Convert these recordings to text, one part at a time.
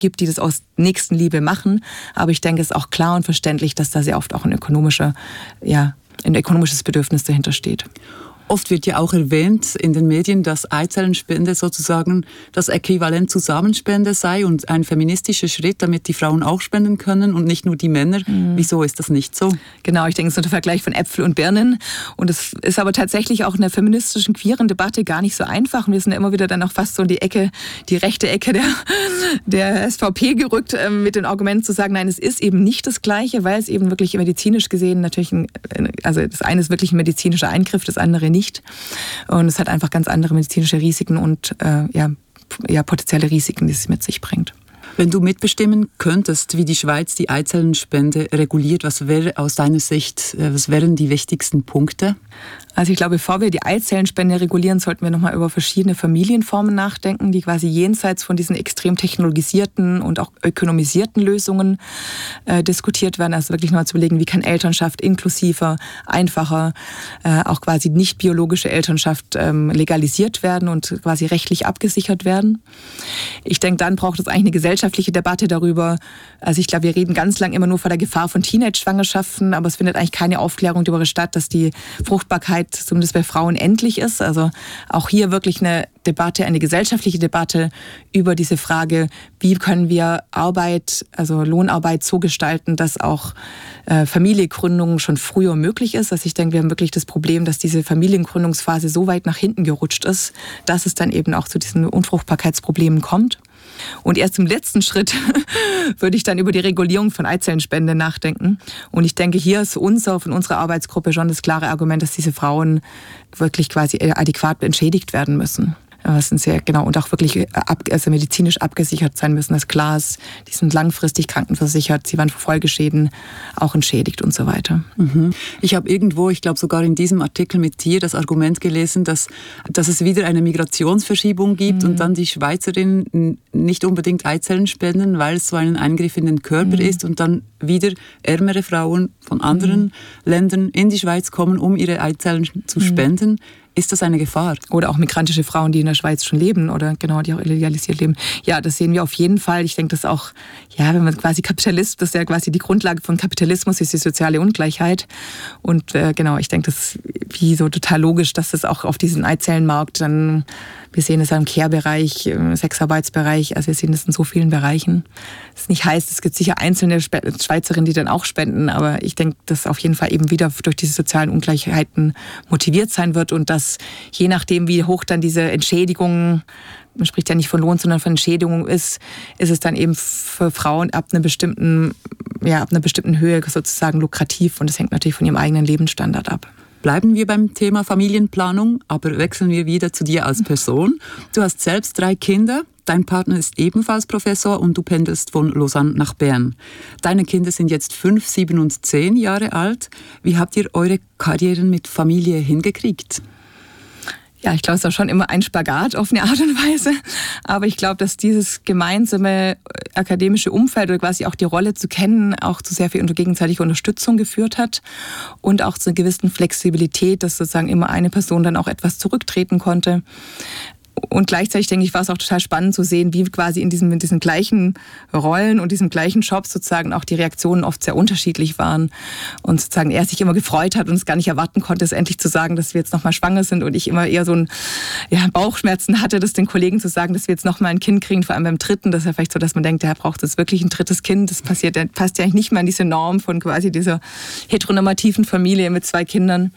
gibt, die das aus Nächstenliebe machen. Aber ich denke, es ist auch klar und verständlich, dass da sehr oft auch ein ökonomisches Bedürfnis dahinter steht. Oft wird ja auch erwähnt in den Medien, dass Eizellenspende sozusagen das Äquivalent zu Samenspende sei und ein feministischer Schritt, damit die Frauen auch spenden können und nicht nur die Männer. Wieso ist das nicht so? Genau, ich denke, es ist ein Vergleich von Äpfel und Birnen. Und es ist aber tatsächlich auch in der feministischen, queeren Debatte gar nicht so einfach. Und wir sind ja immer wieder dann auch fast so in die rechte Ecke der SVP gerückt, mit dem Argument zu sagen, nein, es ist eben nicht das Gleiche, weil es eben wirklich medizinisch gesehen natürlich, also das eine ist wirklich ein medizinischer Eingriff, das andere nicht. Und es hat einfach ganz andere medizinische Risiken und potenzielle Risiken, die es mit sich bringt. Wenn du mitbestimmen könntest, wie die Schweiz die Eizellenspende reguliert, was wäre aus deiner Sicht, was wären die wichtigsten Punkte? Also ich glaube, bevor wir die Eizellenspende regulieren, sollten wir nochmal über verschiedene Familienformen nachdenken, die quasi jenseits von diesen extrem technologisierten und auch ökonomisierten Lösungen diskutiert werden. Also wirklich mal zu überlegen, wie kann Elternschaft inklusiver, einfacher, auch quasi nicht biologische Elternschaft legalisiert werden und quasi rechtlich abgesichert werden. Ich denke, dann braucht es eigentlich eine gesellschaftliche Debatte darüber. Also ich glaube, wir reden ganz lang immer nur von der Gefahr von Teenage-Schwangerschaften, aber es findet eigentlich keine Aufklärung darüber statt, dass die Fruchtbarkeit zumindest bei Frauen endlich ist. Also auch hier wirklich eine Debatte, eine gesellschaftliche Debatte über diese Frage, wie können wir Arbeit, also Lohnarbeit so gestalten, dass auch Familiengründung schon früher möglich ist. Also ich denke, wir haben wirklich das Problem, dass diese Familiengründungsphase so weit nach hinten gerutscht ist, dass es dann eben auch zu diesen Unfruchtbarkeitsproblemen kommt. Und erst im letzten Schritt würde ich dann über die Regulierung von Eizellenspende nachdenken. Und ich denke, hier ist von unserer Arbeitsgruppe schon das klare Argument, dass diese Frauen wirklich quasi adäquat entschädigt werden müssen. Das sind sehr, genau, und auch wirklich medizinisch abgesichert sein müssen. Das klar ist, die sind langfristig krankenversichert, sie waren für Folgeschäden auch entschädigt und so weiter. Ich habe irgendwo, ich glaube sogar in diesem Artikel mit dir, das Argument gelesen, dass es wieder eine Migrationsverschiebung gibt und dann die Schweizerinnen nicht unbedingt Eizellen spenden, weil es so ein Eingriff in den Körper ist und dann wieder ärmere Frauen von anderen Ländern in die Schweiz kommen, um ihre Eizellen zu spenden. Ist das eine Gefahr? Oder auch migrantische Frauen, die in der Schweiz schon leben oder genau, die auch illegalisiert leben. Ja, das sehen wir auf jeden Fall. Ich denke, das auch, ja, wenn man quasi das ist ja quasi die Grundlage von Kapitalismus, ist die soziale Ungleichheit. Und genau, ich denke, das ist wie so total logisch, dass das auch auf diesen Eizellenmarkt dann, wir sehen es im Care-Bereich, im Sexarbeitsbereich, also wir sehen das in so vielen Bereichen. Das nicht heißt, es gibt sicher einzelne Schweizerinnen, die dann auch spenden, aber ich denke, dass auf jeden Fall eben wieder durch diese sozialen Ungleichheiten motiviert sein wird und dass je nachdem, wie hoch dann diese Entschädigung, man spricht ja nicht von Lohn, sondern von Entschädigung ist es dann eben für Frauen ab einer bestimmten Höhe sozusagen lukrativ und das hängt natürlich von ihrem eigenen Lebensstandard ab. Bleiben wir beim Thema Familienplanung, aber wechseln wir wieder zu dir als Person. Du hast selbst 3 Kinder, dein Partner ist ebenfalls Professor und du pendelst von Lausanne nach Bern. Deine Kinder sind jetzt 5, 7 und 10 Jahre alt. Wie habt ihr eure Karrieren mit Familie hingekriegt? Ja, ich glaube, es ist auch schon immer ein Spagat auf eine Art und Weise. Aber ich glaube, dass dieses gemeinsame akademische Umfeld oder quasi auch die Rolle zu kennen, auch zu sehr viel gegenseitiger Unterstützung geführt hat und auch zu einer gewissen Flexibilität, dass sozusagen immer eine Person dann auch etwas zurücktreten konnte. Und gleichzeitig, denke ich, war es auch total spannend zu sehen, wie quasi in diesen gleichen Rollen und diesen gleichen Jobs sozusagen auch die Reaktionen oft sehr unterschiedlich waren. Und sozusagen er sich immer gefreut hat und es gar nicht erwarten konnte, es endlich zu sagen, dass wir jetzt nochmal schwanger sind. Und ich immer eher so Bauchschmerzen hatte, das den Kollegen zu sagen, dass wir jetzt nochmal ein Kind kriegen, vor allem beim 3. Das ist ja vielleicht so, dass man denkt, der braucht jetzt wirklich ein 3. Kind. Das passt ja eigentlich nicht mehr in diese Norm von quasi dieser heteronormativen Familie mit 2 Kindern.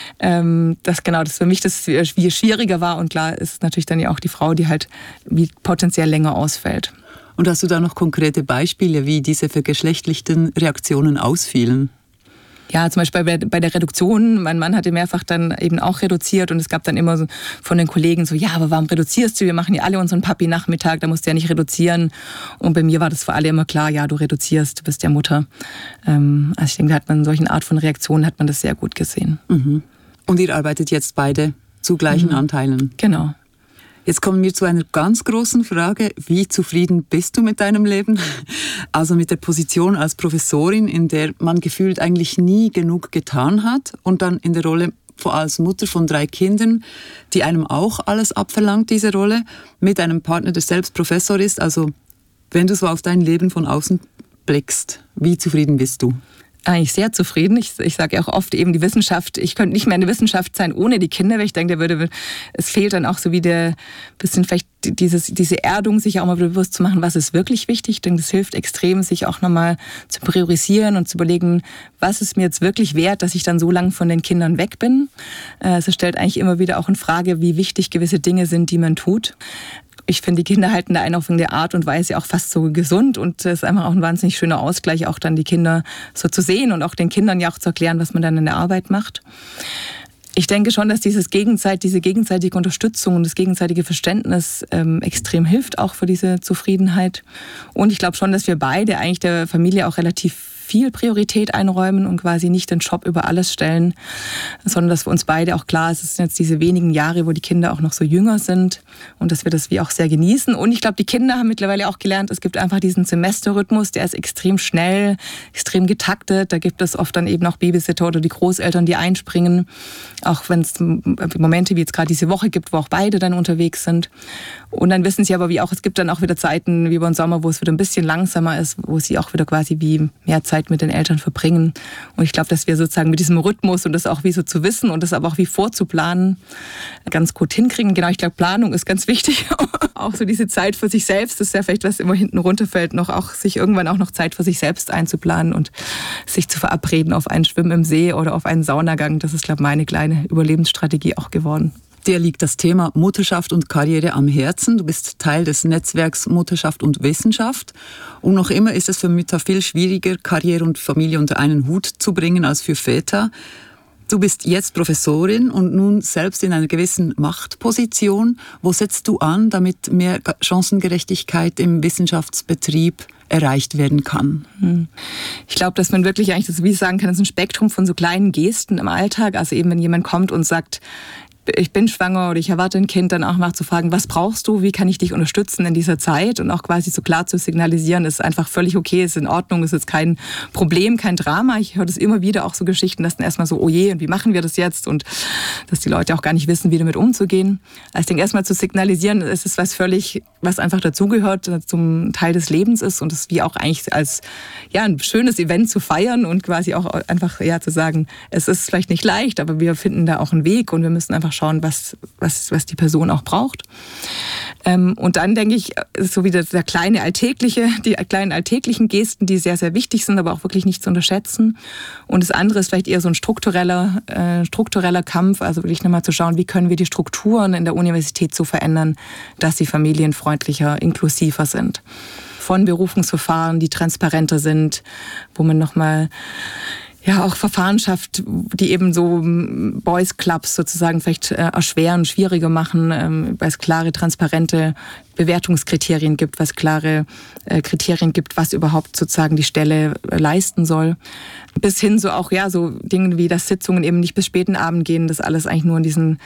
Das für mich das viel schwieriger war. Und klar ist natürlich dann ja auch die Frau, die halt wie potenziell länger ausfällt. Und hast du da noch konkrete Beispiele, wie diese vergeschlechtlichten Reaktionen ausfielen? Ja, zum Beispiel bei der Reduktion. Mein Mann hatte mehrfach dann eben auch reduziert und es gab dann immer so von den Kollegen so, ja, aber warum reduzierst du? Wir machen ja alle unseren Papi-Nachmittag, da musst du ja nicht reduzieren. Und bei mir war das für alle immer klar, ja, du reduzierst, du bist ja Mutter. Also ich denke, da hat man solchen Art von Reaktionen hat man das sehr gut gesehen. Und ihr arbeitet jetzt beide zu gleichen Anteilen? Genau. Jetzt kommen wir zu einer ganz großen Frage. Wie zufrieden bist du mit deinem Leben? Also mit der Position als Professorin, in der man gefühlt eigentlich nie genug getan hat und dann in der Rolle als Mutter von 3 Kindern, die einem auch alles abverlangt, diese Rolle, mit einem Partner, der selbst Professor ist, also Wenn du so auf dein Leben von außen blickst, wie zufrieden bist du? Eigentlich sehr zufrieden. Ich sage ja auch oft eben die Wissenschaft, ich könnte nicht mehr eine Wissenschaft sein ohne die Kinder, weil ich denke, es fehlt dann auch so wie bisschen vielleicht diese Erdung, sich auch mal bewusst zu machen, was ist wirklich wichtig. Ich denke, das hilft extrem, sich auch nochmal zu priorisieren und zu überlegen, was ist mir jetzt wirklich wert, dass ich dann so lange von den Kindern weg bin. Es stellt eigentlich immer wieder auch in Frage, wie wichtig gewisse Dinge sind, die man tut. Ich finde, die Kinder halten da einen auf eine Art und Weise auch fast so gesund und es ist einfach auch ein wahnsinnig schöner Ausgleich, auch dann die Kinder so zu sehen und auch den Kindern ja auch zu erklären, was man dann in der Arbeit macht. Ich denke schon, dass diese gegenseitige Unterstützung und das gegenseitige Verständnis extrem hilft, auch für diese Zufriedenheit. Und ich glaube schon, dass wir beide eigentlich der Familie auch relativ viel Priorität einräumen und quasi nicht den Job über alles stellen, sondern dass für uns beide auch klar ist, es sind jetzt diese wenigen Jahre, wo die Kinder auch noch so jünger sind und dass wir das wie auch sehr genießen. Und ich glaube, die Kinder haben mittlerweile auch gelernt, es gibt einfach diesen Semesterrhythmus, der ist extrem schnell, extrem getaktet. Da gibt es oft dann eben auch Babysitter oder die Großeltern, die einspringen, auch wenn es Momente wie jetzt gerade diese Woche gibt, wo auch beide dann unterwegs sind. Und dann wissen sie aber es gibt dann auch wieder Zeiten wie über den Sommer, wo es wieder ein bisschen langsamer ist, wo sie auch wieder quasi wie mehr Zeit mit den Eltern verbringen. Und ich glaube, dass wir sozusagen mit diesem Rhythmus und das auch wie so zu wissen und das aber auch wie vorzuplanen, ganz gut hinkriegen. Genau, ich glaube, Planung ist ganz wichtig. Auch so diese Zeit für sich selbst, das ist ja vielleicht, was immer hinten runterfällt, noch auch sich irgendwann auch noch Zeit für sich selbst einzuplanen und sich zu verabreden auf einen Schwimmen im See oder auf einen Saunagang. Das ist, glaube ich, meine kleine Überlebensstrategie auch geworden. Dir liegt das Thema Mutterschaft und Karriere am Herzen. Du bist Teil des Netzwerks Mutterschaft und Wissenschaft. Und noch immer ist es für Mütter viel schwieriger, Karriere und Familie unter einen Hut zu bringen als für Väter. Du bist jetzt Professorin und nun selbst in einer gewissen Machtposition. Wo setzt du an, damit mehr Chancengerechtigkeit im Wissenschaftsbetrieb erreicht werden kann? Ich glaube, dass man wirklich eigentlich, das, wie ich sagen kann, das ist ein Spektrum von so kleinen Gesten im Alltag. Also eben, wenn jemand kommt und sagt, ich bin schwanger oder ich erwarte ein Kind, dann auch nachzufragen, was brauchst du, wie kann ich dich unterstützen in dieser Zeit und auch quasi so klar zu signalisieren, ist einfach völlig okay, ist in Ordnung, ist jetzt kein Problem, kein Drama. Ich höre das immer wieder, auch so Geschichten, dass dann erstmal so, oh je, und wie machen wir das jetzt? Und dass die Leute auch gar nicht wissen, wie damit umzugehen. Also ich denke, erstmal zu signalisieren, es ist was einfach dazugehört, zum Teil des Lebens ist und es wie auch eigentlich als ein schönes Event zu feiern und quasi auch einfach zu sagen, es ist vielleicht nicht leicht, aber wir finden da auch einen Weg und wir müssen einfach schauen, was die Person auch braucht. Und dann denke ich, so wie die kleinen alltäglichen Gesten, die sehr, sehr wichtig sind, aber auch wirklich nicht zu unterschätzen. Und das andere ist vielleicht eher so ein struktureller Kampf, also wirklich nochmal zu schauen, wie können wir die Strukturen in der Universität so verändern, dass sie familienfreundlicher, inklusiver sind. Von Berufungsverfahren, die transparenter sind, wo man nochmal auch Verfahren schafft, die eben so Boys Clubs sozusagen vielleicht erschweren, schwieriger machen, weil es klare, transparente Bewertungskriterien gibt, was klare Kriterien gibt, was überhaupt sozusagen die Stelle leisten soll. Bis hin so auch so Dinge wie, dass Sitzungen eben nicht bis späten Abend gehen, das alles eigentlich nur in diesen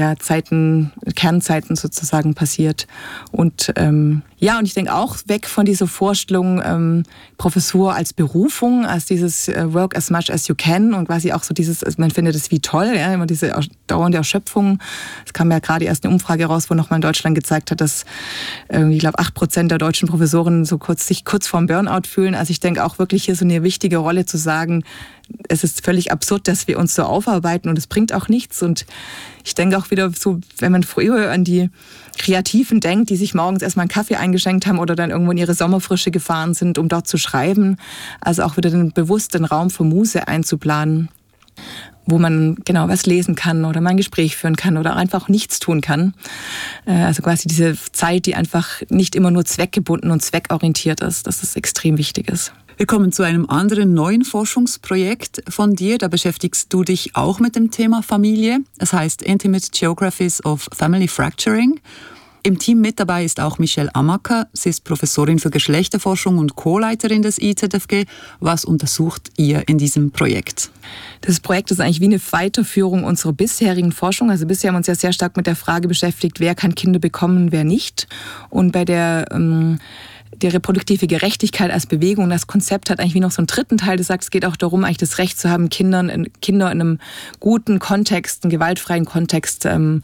Kernzeiten sozusagen passiert. Und und ich denke auch weg von dieser Vorstellung Professur als Berufung, als dieses Work as much as you can und quasi auch so dieses, man findet es wie toll, immer diese dauernde Erschöpfung. Es kam ja gerade erst eine Umfrage raus, wo nochmal in Deutschland gezeigt hat, dass ich glaube 8% der deutschen Professoren sich kurz vorm Burnout fühlen. Also ich denke auch wirklich hier so eine wichtige Rolle zu sagen, es ist völlig absurd, dass wir uns so aufarbeiten und es bringt auch nichts. Und ich denke auch wieder so, wenn man früher an die Kreativen denkt, die sich morgens erstmal einen Kaffee eingeschenkt haben oder dann irgendwo in ihre Sommerfrische gefahren sind, um dort zu schreiben. Also auch wieder den bewussten Raum für Muse einzuplanen, wo man genau was lesen kann oder mal ein Gespräch führen kann oder einfach nichts tun kann. Also quasi diese Zeit, die einfach nicht immer nur zweckgebunden und zweckorientiert ist, dass es extrem wichtig ist. Wir kommen zu einem anderen neuen Forschungsprojekt von dir. Da beschäftigst du dich auch mit dem Thema Familie. Es heißt Intimate Geographies of Family Fracturing. Im Team mit dabei ist auch Michelle Amaker. Sie ist Professorin für Geschlechterforschung und Co-Leiterin des IZFG. Was untersucht ihr in diesem Projekt? Das Projekt ist eigentlich wie eine Weiterführung unserer bisherigen Forschung. Also bisher haben wir uns ja sehr stark mit der Frage beschäftigt, wer kann Kinder bekommen, wer nicht. Und bei der reproduktive Gerechtigkeit als Bewegung, das Konzept hat eigentlich wie noch so einen dritten Teil, das sagt, es geht auch darum, eigentlich das Recht zu haben, Kinder in einem guten Kontext, einen gewaltfreien Kontext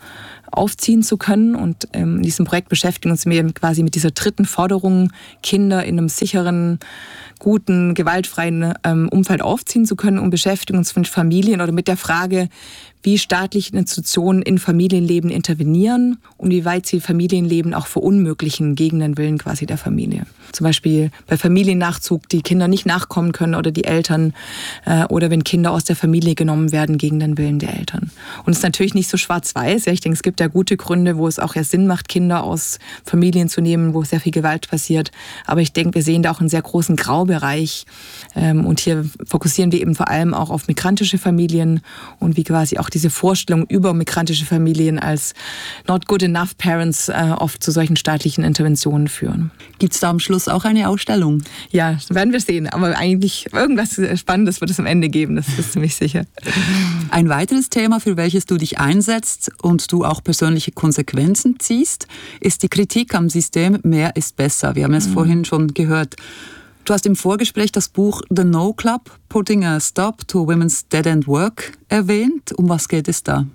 aufziehen zu können. Und in diesem Projekt beschäftigen uns wir quasi mit dieser dritten Forderung, Kinder in einem sicheren, guten, gewaltfreien Umfeld aufziehen zu können, und beschäftigen uns mit Familien oder mit der Frage, wie staatliche Institutionen in Familienleben intervenieren und wie weit sie Familienleben auch verunmöglichen gegen den Willen quasi der Familie. Zum Beispiel bei Familiennachzug, die Kinder nicht nachkommen können oder die Eltern, oder wenn Kinder aus der Familie genommen werden gegen den Willen der Eltern. Und es ist natürlich nicht so schwarz-weiß. Ja, ich denke, es gibt ja gute Gründe, wo es auch ja Sinn macht, Kinder aus Familien zu nehmen, wo sehr viel Gewalt passiert. Aber ich denke, wir sehen da auch einen sehr großen Graubereich. Und hier fokussieren wir eben vor allem auch auf migrantische Familien und wie quasi auch diese Vorstellung über migrantische Familien als not good enough parents oft zu solchen staatlichen Interventionen führen. Gibt es da am Schluss auch eine Ausstellung? Ja, werden wir sehen. Aber eigentlich irgendwas Spannendes wird es am Ende geben, das ist ziemlich sicher. Ein weiteres Thema, für welches du dich einsetzt und du auch persönliche Konsequenzen ziehst, ist die Kritik am System Mehr ist besser. Wir haben es vorhin schon gehört. Du hast im Vorgespräch das Buch The No Club, Putting a Stop to Women's Dead-End Work erwähnt. Um was geht es da?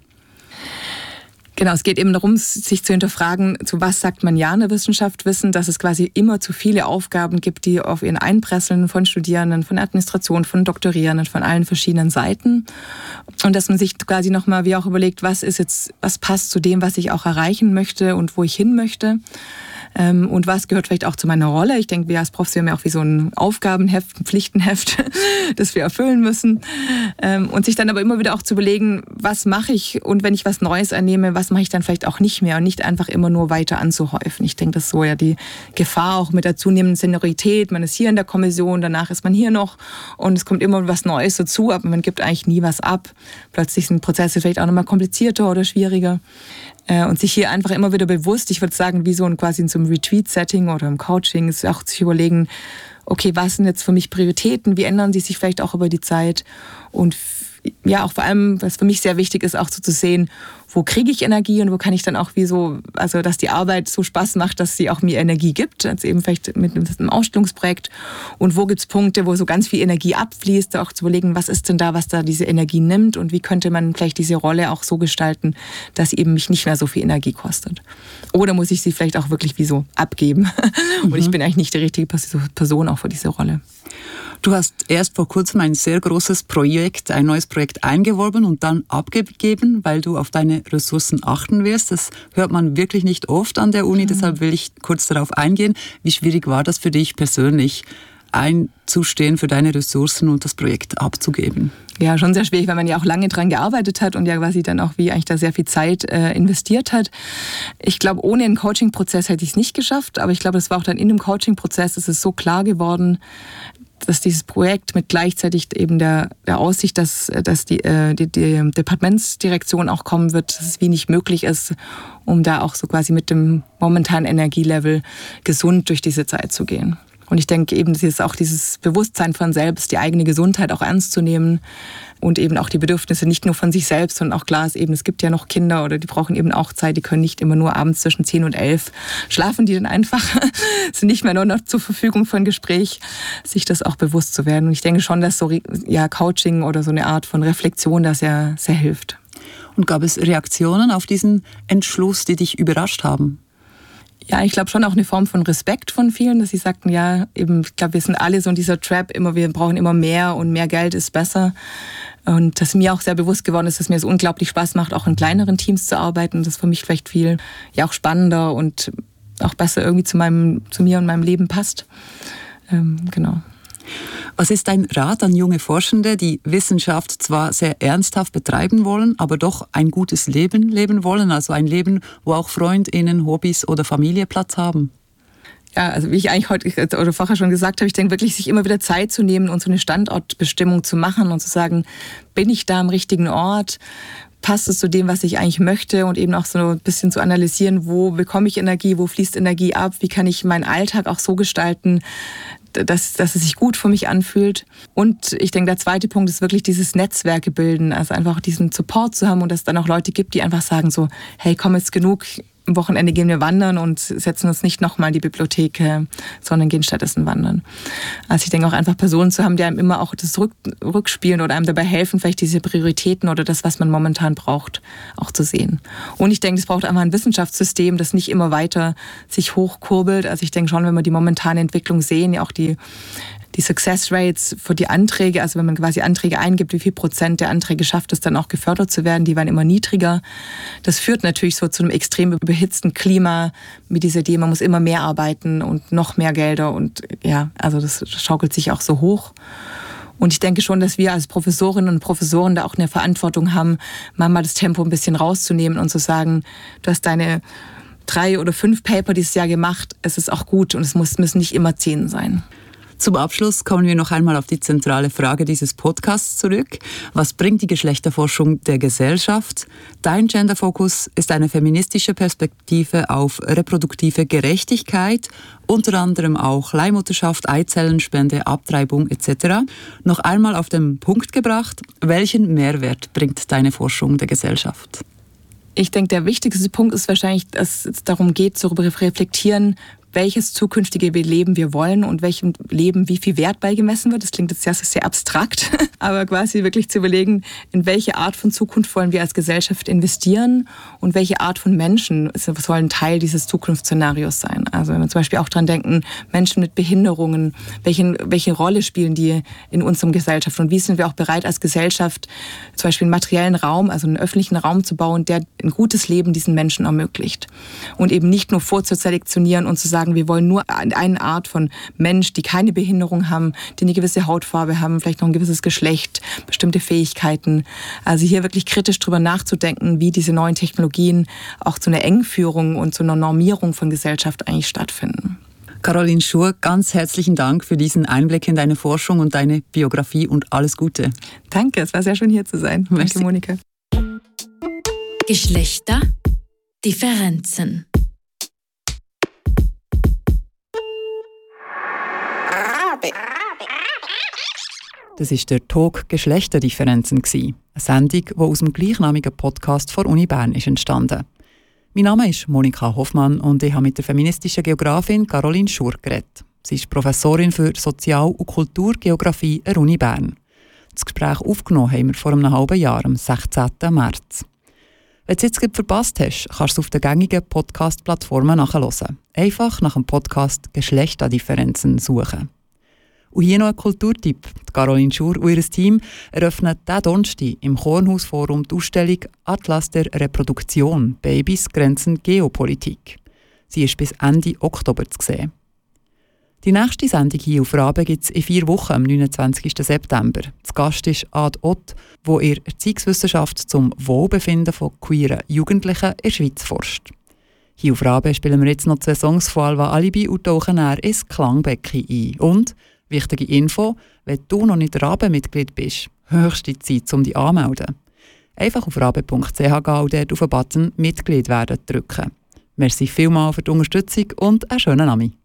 Genau, es geht eben darum, sich zu hinterfragen, zu was sagt man ja in der Wissenschaft, wissen, dass es quasi immer zu viele Aufgaben gibt, die auf ihn einprasseln, von Studierenden, von Administration, von Doktorierenden, von allen verschiedenen Seiten. Und dass man sich quasi nochmal wie auch überlegt, was passt zu dem, was ich auch erreichen möchte und wo ich hin möchte. Und was gehört vielleicht auch zu meiner Rolle. Ich denke, wir als Profs haben ja auch wie so ein Aufgabenheft, ein Pflichtenheft, das wir erfüllen müssen. Und sich dann aber immer wieder auch zu überlegen, was mache ich, und wenn ich was Neues annehme, was mache ich dann vielleicht auch nicht mehr, und nicht einfach immer nur weiter anzuhäufen. Ich denke, das ist so ja die Gefahr auch mit der zunehmenden Seniorität. Man ist hier in der Kommission, danach ist man hier noch und es kommt immer was Neues dazu, aber man gibt eigentlich nie was ab. Plötzlich sind Prozesse vielleicht auch nochmal komplizierter oder schwieriger. Und sich hier einfach immer wieder bewusst, ich würde sagen, wie so quasi in so einem Retreat-Setting oder im Coaching, ist auch sich überlegen, okay, was sind jetzt für mich Prioritäten, wie ändern die sich vielleicht auch über die Zeit, und ja, auch vor allem, was für mich sehr wichtig ist, auch so zu sehen, wo kriege ich Energie und wo kann ich dann auch also dass die Arbeit so Spaß macht, dass sie auch mir Energie gibt, also eben vielleicht mit einem Ausstellungsprojekt, und wo gibt es Punkte, wo so ganz viel Energie abfließt, auch zu überlegen, was ist denn da, was da diese Energie nimmt, und wie könnte man vielleicht diese Rolle auch so gestalten, dass sie eben mich nicht mehr so viel Energie kostet. Oder muss ich sie vielleicht auch wirklich wie so abgeben und ich bin eigentlich nicht die richtige Person auch für diese Rolle. Du hast erst vor kurzem ein sehr großes Projekt, ein neues Projekt eingeworben und dann abgegeben, weil du auf deine Ressourcen achten wirst. Das hört man wirklich nicht oft an der Uni, deshalb will ich kurz darauf eingehen. Wie schwierig war das für dich persönlich, einzustehen für deine Ressourcen und das Projekt abzugeben? Ja, schon sehr schwierig, weil man ja auch lange dran gearbeitet hat und ja quasi dann auch wie eigentlich da sehr viel Zeit investiert hat. Ich glaube, ohne einen Coaching-Prozess hätte ich es nicht geschafft, aber ich glaube, das war auch dann in dem Coaching-Prozess, es ist so klar geworden, dass dieses Projekt mit gleichzeitig eben der Aussicht, dass die Departementsdirektion auch kommen wird, dass es wie nicht möglich ist, um da auch so quasi mit dem momentanen Energielevel gesund durch diese Zeit zu gehen. Und ich denke eben, das ist auch dieses Bewusstsein von selbst, die eigene Gesundheit auch ernst zu nehmen und eben auch die Bedürfnisse nicht nur von sich selbst, sondern auch klar ist eben, es gibt ja noch Kinder oder die brauchen eben auch Zeit, die können nicht immer nur abends zwischen 10 und 11 schlafen die dann einfach, sind nicht mehr nur noch zur Verfügung für ein Gespräch, sich das auch bewusst zu werden. Und ich denke schon, dass so Coaching oder so eine Art von Reflexion da sehr, sehr hilft. Und gab es Reaktionen auf diesen Entschluss, die dich überrascht haben? Ja, ich glaube schon auch eine Form von Respekt von vielen, dass sie sagten, ja, eben, ich glaube, wir sind alle so in dieser Trap, wir brauchen immer mehr und mehr Geld ist besser. Und dass mir auch sehr bewusst geworden ist, dass mir es unglaublich Spaß macht, auch in kleineren Teams zu arbeiten. Das für mich vielleicht viel auch spannender und auch besser irgendwie zu mir und meinem Leben passt. Genau. Was ist dein Rat an junge Forschende, die Wissenschaft zwar sehr ernsthaft betreiben wollen, aber doch ein gutes Leben leben wollen? Also ein Leben, wo auch FreundInnen, Hobbys oder Familie Platz haben? Ja, also wie ich eigentlich heute oder vorher schon gesagt habe, ich denke wirklich, sich immer wieder Zeit zu nehmen und so eine Standortbestimmung zu machen und zu sagen, bin ich da am richtigen Ort? Passt es zu dem, was ich eigentlich möchte, und eben auch so ein bisschen zu analysieren, wo bekomme ich Energie, wo fließt Energie ab, wie kann ich meinen Alltag auch so gestalten, dass es sich gut für mich anfühlt. Und ich denke, der zweite Punkt ist wirklich dieses Netzwerke bilden, also einfach diesen Support zu haben und dass es dann auch Leute gibt, die einfach sagen so, hey, komm, jetzt genug, am Wochenende gehen wir wandern und setzen uns nicht nochmal in die Bibliothek, sondern gehen stattdessen wandern. Also ich denke auch einfach Personen zu haben, die einem immer auch das rückspielen oder einem dabei helfen, vielleicht diese Prioritäten oder das, was man momentan braucht, auch zu sehen. Und ich denke, es braucht einfach ein Wissenschaftssystem, das nicht immer weiter sich hochkurbelt. Also ich denke schon, wenn wir die momentane Entwicklung sehen, ja auch die Success Rates für die Anträge, also wenn man quasi Anträge eingibt, wie viel Prozent der Anträge schafft es dann auch gefördert zu werden, die werden immer niedriger. Das führt natürlich so zu einem extrem überhitzten Klima mit dieser Idee, man muss immer mehr arbeiten und noch mehr Gelder und ja, also das schaukelt sich auch so hoch. Und ich denke schon, dass wir als Professorinnen und Professoren da auch eine Verantwortung haben, mal das Tempo ein bisschen rauszunehmen und zu sagen, du hast deine 3 oder 5 Paper dieses Jahr gemacht, es ist auch gut und es müssen nicht immer 10 sein. Zum Abschluss kommen wir noch einmal auf die zentrale Frage dieses Podcasts zurück. Was bringt die Geschlechterforschung der Gesellschaft? Dein Genderfokus ist eine feministische Perspektive auf reproduktive Gerechtigkeit, unter anderem auch Leihmutterschaft, Eizellenspende, Abtreibung etc. Noch einmal auf den Punkt gebracht, welchen Mehrwert bringt deine Forschung der Gesellschaft? Ich denke, der wichtigste Punkt ist wahrscheinlich, dass es darum geht, zu reflektieren, welches zukünftige Leben wir wollen und welchem Leben wie viel Wert beigemessen wird. Das klingt jetzt sehr abstrakt, aber quasi wirklich zu überlegen, in welche Art von Zukunft wollen wir als Gesellschaft investieren und welche Art von Menschen sollen Teil dieses Zukunftsszenarios sein. Also wenn wir zum Beispiel auch dran denken, Menschen mit Behinderungen, welche Rolle spielen die in unserem Gesellschaft und wie sind wir auch bereit als Gesellschaft, zum Beispiel einen materiellen Raum, also einen öffentlichen Raum zu bauen, der ein gutes Leben diesen Menschen ermöglicht. Und eben nicht nur vorzuselektionieren und zu sagen, wir wollen nur eine Art von Mensch, die keine Behinderung haben, die eine gewisse Hautfarbe haben, vielleicht noch ein gewisses Geschlecht, bestimmte Fähigkeiten. Also hier wirklich kritisch drüber nachzudenken, wie diese neuen Technologien auch zu einer Engführung und zu einer Normierung von Gesellschaft eigentlich stattfinden. Caroline Schur, ganz herzlichen Dank für diesen Einblick in deine Forschung und deine Biografie und alles Gute. Danke, es war sehr schön hier zu sein. Danke, Monika. Geschlechterdifferenzen. Das war der Talk Geschlechterdifferenzen, eine Sendung, die aus dem gleichnamigen Podcast der Uni Bern ist entstanden. Mein Name ist Monika Hoffmann und ich habe mit der feministischen Geografin Caroline Schur geredet. Sie ist Professorin für Sozial- und Kulturgeografie an der Uni Bern. Das Gespräch aufgenommen haben wir vor einem halben Jahr, am 16. März. Wenn du es jetzt verpasst hast, kannst du es auf den gängigen Podcast-Plattformen nachhören. Einfach nach dem Podcast Geschlechterdifferenzen suchen. Und hier noch ein Kulturtipp. Caroline Schur und ihr Team eröffnen diesen Donnerstag im Kornhausforum die Ausstellung «Atlas der Reproduktion – Babys, Grenzen, Geopolitik». Sie ist bis Ende Oktober zu sehen. Die nächste Sendung hier auf Rabe gibt es in 4 Wochen, am 29. September. Zu Gast ist Ad Ott, wo ihr Erziehungswissenschaft zum Wohlbefinden von queeren Jugendlichen in der Schweiz forscht. Hier auf Rabe spielen wir jetzt noch 2 Songs von Alva Alibi und tauchen näher ins Klangbecken ein. Und, wichtige Info, wenn du noch nicht Rabe-Mitglied bist, höchste Zeit, um dich anzumelden. Einfach auf rabe.ch gehen und dort auf den Button «Mitglied werden» drücken. Merci vielmals für die Unterstützung und einen schönen Abend.